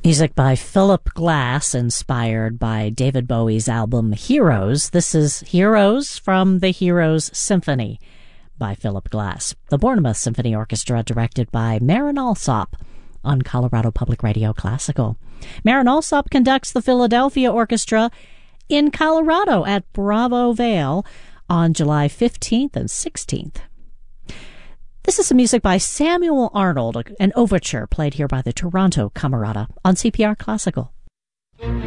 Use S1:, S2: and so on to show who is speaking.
S1: Music by Philip Glass, inspired by David Bowie's album Heroes. This is Heroes from the Heroes Symphony by Philip Glass. The Bournemouth Symphony Orchestra, directed by Marin Alsop on Colorado Public Radio Classical. Marin Alsop conducts the Philadelphia Orchestra in Colorado at Bravo Vale on July 15th and 16th. This is some music by Samuel Arnold, an overture played here by the Toronto Camerata on CPR Classical.